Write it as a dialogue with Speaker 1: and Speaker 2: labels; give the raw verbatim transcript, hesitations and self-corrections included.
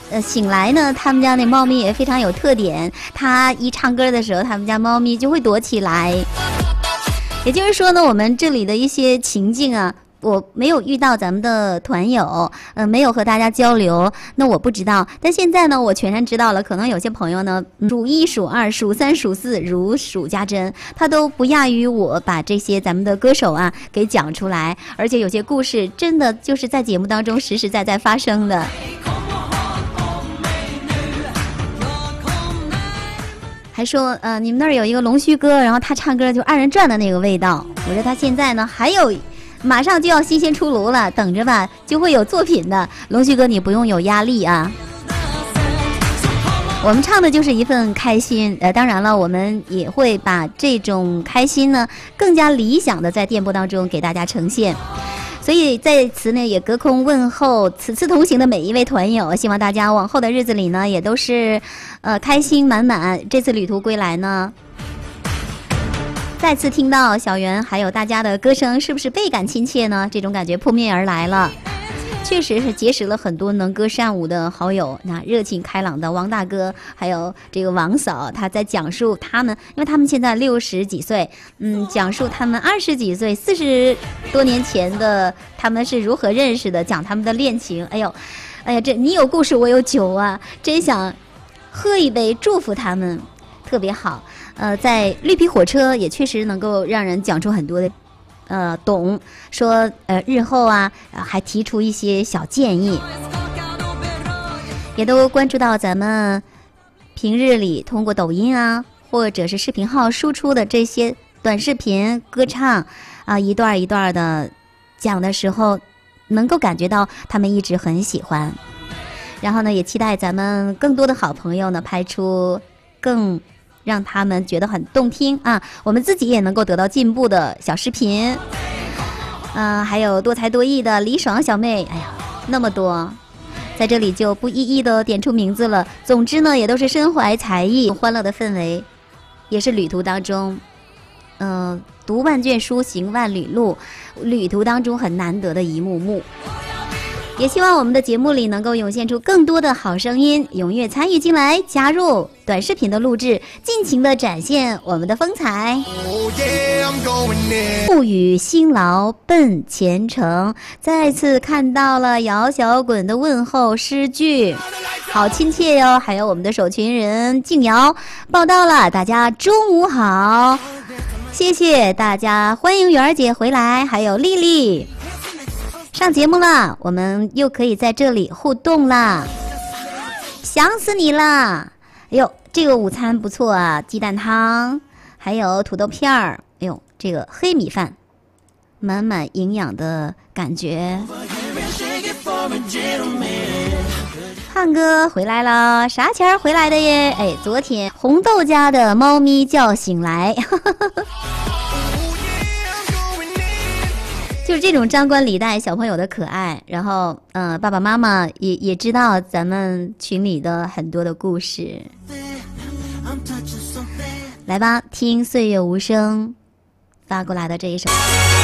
Speaker 1: 呃，醒来呢，他们家那猫咪也非常有特点，它一唱歌的时候，他们家猫咪就会躲起来。也就是说呢，我们这里的一些情境啊，我没有遇到咱们的团友，呃，没有和大家交流，那我不知道。但现在呢，我全然知道了。可能有些朋友呢，数一数二数三数四如数家珍，他都不亚于我把这些咱们的歌手啊给讲出来。而且有些故事真的就是在节目当中实实在在发生的。还说，呃，你们那儿有一个龙须哥，然后他唱歌就二人转的那个味道。我说他现在呢还有。马上就要新鲜出炉了，等着吧，就会有作品的。龙旭哥，你不用有压力啊。我们唱的就是一份开心，呃，当然了，我们也会把这种开心呢，更加理想的在电波当中给大家呈现。所以在此呢，也隔空问候此次同行的每一位团友，希望大家往后的日子里呢，也都是，呃，开心满满。这次旅途归来呢。再次听到小袁还有大家的歌声，是不是倍感亲切呢？这种感觉扑面而来了，确实是结识了很多能歌善舞的好友。那热情开朗的王大哥，还有这个王嫂，他在讲述他们，因为他们现在六十几岁，嗯，讲述他们二十几岁、四十多年前的他们是如何认识的，讲他们的恋情。哎呦，哎呀，这你有故事，我有酒啊，真想喝一杯祝福他们，特别好。呃，在绿皮火车也确实能够让人讲出很多的，呃，懂。说呃，日后啊，还提出一些小建议，也都关注到咱们平日里通过抖音啊，或者是视频号输出的这些短视频歌唱啊，一段一段的讲的时候，能够感觉到他们一直很喜欢。然后呢，也期待咱们更多的好朋友呢，拍出更。让他们觉得很动听啊，我们自己也能够得到进步的小视频，嗯、呃，还有多才多艺的李爽小妹，哎呀，那么多，在这里就不一一的点出名字了。总之呢，也都是身怀才艺，欢乐的氛围，也是旅途当中，嗯、呃，读万卷书，行万里路，旅途当中很难得的一幕幕。也希望我们的节目里能够涌现出更多的好声音，踊跃参与进来，加入短视频的录制，尽情的展现我们的风采。不语辛劳奔前程，再次看到了姚小滚的问候诗句，好亲切哟！还有我们的守群人静瑶报道了，大家中午好，谢谢大家，欢迎媛儿姐回来，还有丽丽。上节目了，我们又可以在这里互动啦，想死你啦！哎呦，这个午餐不错啊，鸡蛋汤，还有土豆片儿，哎呦，这个黑米饭，满满营养的感觉。汉哥回来了，啥前儿回来的耶？哎，昨天红豆家的猫咪叫醒来。就是这种张冠李戴小朋友的可爱，然后嗯、呃，爸爸妈妈也也知道咱们群里的很多的故事。来吧，听岁月无声发过来的这一首。